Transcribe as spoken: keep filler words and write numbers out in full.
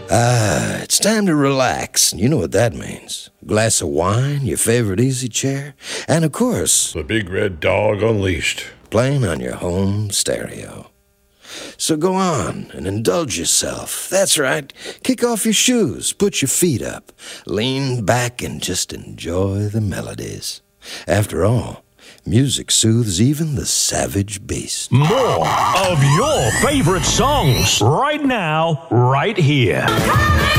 Ah, it's time to relax. You know what that means. A glass of wine, your favorite easy chair, and of course, The Big Red Dog Unleashed. playing on your home stereo. So go on and indulge yourself. That's right. Kick off your shoes, put your feet up, lean back, and just enjoy the melodies. After all, music soothes even the savage beast. More of your favorite songs right now, right here.